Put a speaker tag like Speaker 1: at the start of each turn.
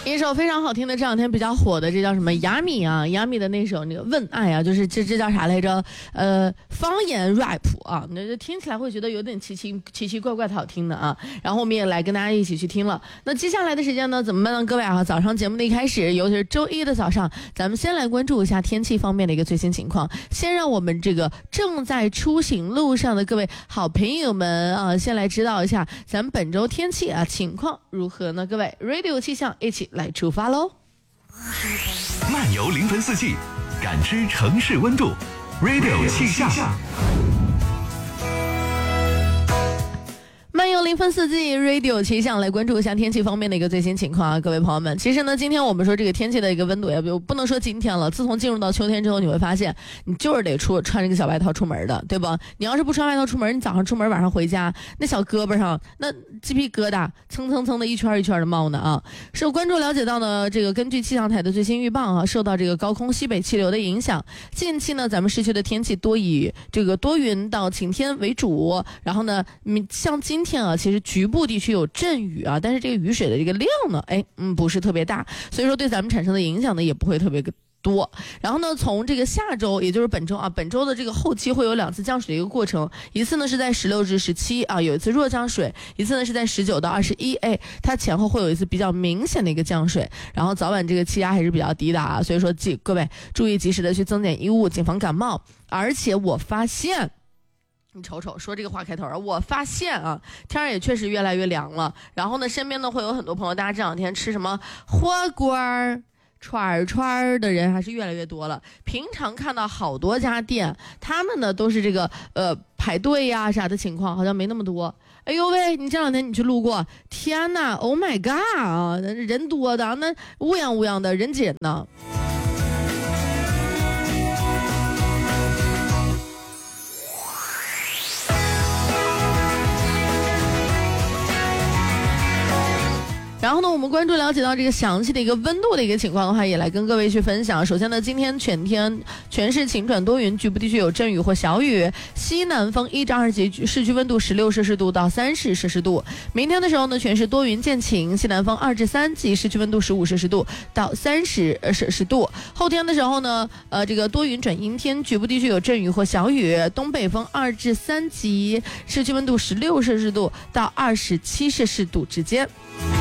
Speaker 1: 一首非常好听的，这两天比较火的，这叫什么Yummy啊，Yummy的那首那个问爱啊，就是这叫啥来着？方言 rap 啊，那听起来会觉得有点奇奇怪怪的好听的啊。然后我们也来跟大家一起去听了。那接下来的时间呢，怎么办呢？各位啊，早上节目的一开始，尤其是周一的早上，咱们先来关注一下天气方面的一个最新情况。先让我们这个正在出行路上的各位好朋友们啊，先来知道一下咱们本周天气啊情况如何呢？各位 Radio 气象一起来出发喽！
Speaker 2: 漫游临汾四季，感知城市温度。Radio 气象。
Speaker 1: 漫游临汾四季 Radio 气象来关注一下天气方面的一个最新情况啊，各位朋友们。其实呢，今天我们说这个天气的一个温度，也不能说今天了，自从进入到秋天之后，你会发现你就是得穿这个小外套出门的，对吧？你要是不穿外套出门，你早上出门晚上回家，那小胳膊上那鸡皮疙瘩蹭蹭蹭的一圈一圈的冒呢啊！受关注了解到呢，这个根据气象台的最新预报啊，受到这个高空西北气流的影响，近期呢咱们市区的天气多以这个多云到晴天为主，然后呢像今天啊，其实局部地区有阵雨啊，但是这个雨水的这个量呢，不是特别大，所以说对咱们产生的影响呢也不会特别多。然后呢，从这个下周，也就是本周啊，本周的这个后期会有2次降水的一个过程，一次呢是在16至17啊，有一次弱降水，一次呢是在19到21，它前后会有一次比较明显的一个降水，然后早晚这个气压还是比较低的啊，所以说各位注意及时的去增减衣物，谨防感冒。而且我发现。你瞅瞅，说这个话开头啊，我发现啊，天儿也确实越来越凉了。然后呢，身边呢会有很多朋友，大家这两天吃什么火锅串的人还是越来越多了。平常看到好多家店，他们呢都是这个排队呀啥的情况，好像没那么多。哎呦喂，你这两天你去路过，天哪 ，Oh my god 啊，人多的那乌泱的，人挤人呢。然后呢，我们关注了解到这个详细的一个温度的一个情况的话，也来跟各位去分享。首先呢，今天全市晴转多云，局部地区有阵雨或小雨，西南风1至2级，市区温度16摄氏度到30摄氏度。明天的时候呢，全市多云见晴，西南风2至3级，市区温度15摄氏度到30摄氏度。后天的时候呢，这个多云转阴天，局部地区有阵雨或小雨，东北风2至3级，市区温度16摄氏度到27摄氏度之间。